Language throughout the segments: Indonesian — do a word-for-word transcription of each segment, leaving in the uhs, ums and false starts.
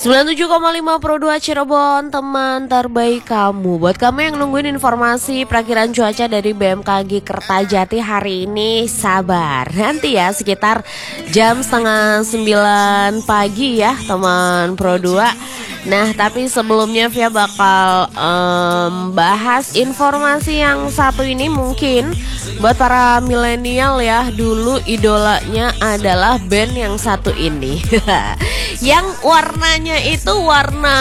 sembilan puluh tujuh koma lima Pro dua Cirebon, teman terbaik kamu. Buat kamu yang nungguin informasi perakiran cuaca dari B M K G Kertajati hari ini, sabar. Nanti ya sekitar jam setengah sembilan pagi ya teman Pro dua. Nah, tapi sebelumnya Via bakal um, bahas informasi yang satu ini. Mungkin buat para milenial ya, dulu idolanya adalah band yang satu ini. Yang warnanya itu warna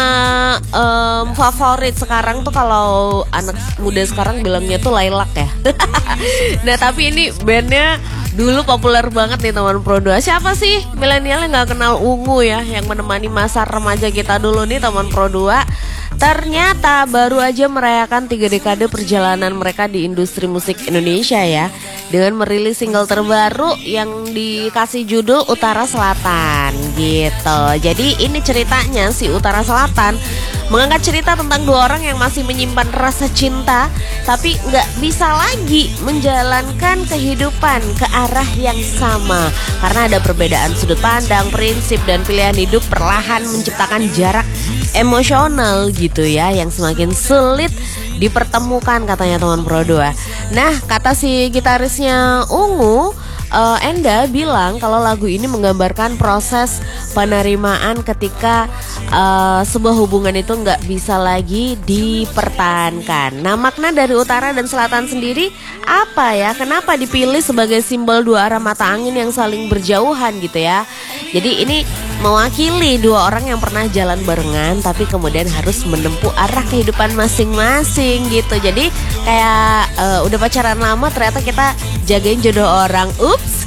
um, favorit sekarang tuh, kalau anak muda sekarang bilangnya tuh lilac ya. Nah, tapi ini bandnya dulu populer banget nih teman Pro dua. Siapa sih milenial yang gak kenal ungu ya, yang menemani masa remaja kita dulu nih teman Pro dua. Ternyata baru aja merayakan tiga dekade perjalanan mereka di industri musik Indonesia ya, dengan merilis single terbaru yang dikasih judul Utara Selatan gitu. Jadi ini ceritanya, si Utara Selatan mengangkat cerita tentang dua orang yang masih menyimpan rasa cinta, tapi nggak bisa lagi menjalankan kehidupan ke arah yang sama karena ada perbedaan sudut pandang, prinsip, dan pilihan hidup perlahan menciptakan jarak emosional gitu ya, yang semakin sulit dipertemukan katanya teman Pro dua. Nah, kata si gitarisnya Ungu, uh, Enda bilang kalau lagu ini menggambarkan proses penerimaan ketika uh, sebuah hubungan itu nggak bisa lagi dipertahankan. Nah, makna dari utara dan selatan sendiri apa ya? Kenapa dipilih sebagai simbol dua arah mata angin yang saling berjauhan gitu ya? Jadi ini mewakili dua orang yang pernah jalan barengan tapi kemudian harus menempuh arah kehidupan masing-masing gitu. Jadi kayak uh, udah pacaran lama ternyata kita jagain jodoh orang. Ups.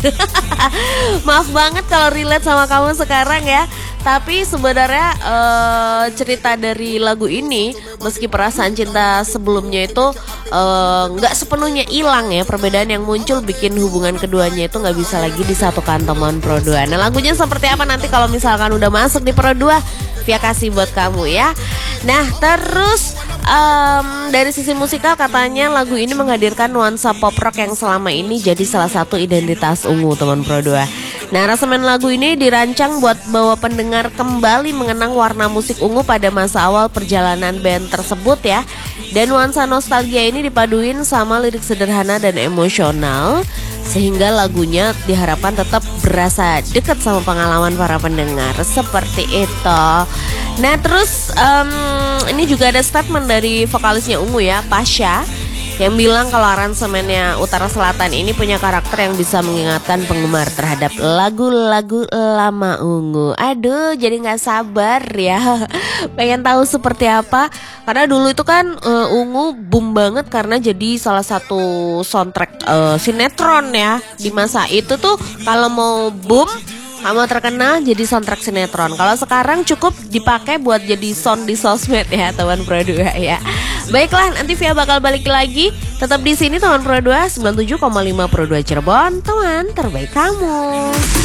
Maaf banget kalau relate sama kamu sekarang ya. Tapi sebenarnya uh, cerita dari lagu ini, meski perasaan cinta sebelumnya itu nggak uh, sepenuhnya hilang ya, perbedaan yang muncul bikin hubungan keduanya itu nggak bisa lagi disatukan teman Pro dua. Nah, lagunya seperti apa nanti kalau misalkan udah masuk di Pro dua, Via kasih buat kamu ya. Nah, terus um, dari sisi musikal katanya lagu ini menghadirkan nuansa pop rock yang selama ini jadi salah satu identitas Ungu teman Pro dua. Nah, aransemen lagu ini dirancang buat bawa pendengar kembali mengenang warna musik Ungu pada masa awal perjalanan band tersebut ya. Dan nuansa nostalgia ini dipaduin sama lirik sederhana dan emosional, sehingga lagunya diharapkan tetap berasa dekat sama pengalaman para pendengar, seperti itu. Nah, terus um, ini juga ada statement dari vokalisnya Ungu ya, Pasha, yang bilang kalau aransemennya Utara Selatan ini punya karakter yang bisa mengingatkan penggemar terhadap lagu-lagu lama Ungu. Aduh, jadi gak sabar ya pengen tahu seperti apa. Karena dulu itu kan uh, Ungu boom banget karena jadi salah satu soundtrack uh, sinetron ya. Di masa itu tuh kalau mau boom sama terkenal jadi soundtrack sinetron. Kalau sekarang cukup dipakai buat jadi sound di sosmed ya teman Pro dua ya. Baiklah, nanti Via bakal balik lagi. Tetap di sini teman Pro dua, sembilan puluh tujuh koma lima Pro dua Cirebon, teman terbaik kamu.